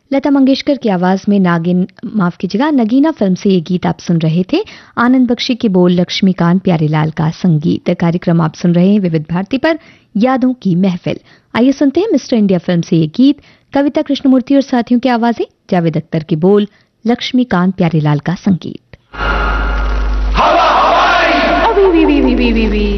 लता मंगेशकर की आवाज में नगीना फिल्म से ये गीत आप सुन रहे थे। आनंद बख्शी के बोल, लक्ष्मीकांत प्यारेलाल का संगीत। कार्यक्रम आप सुन रहे हैं विविध भारती पर, यादों की महफिल। आइए सुनते हैं मिस्टर इंडिया फिल्म से ये गीत। कविता कृष्णमूर्ति और साथियों की आवाजें, जावेद अख्तर के बोल, लक्ष्मीकांत प्यारेलाल का संगीत। हवा हवाई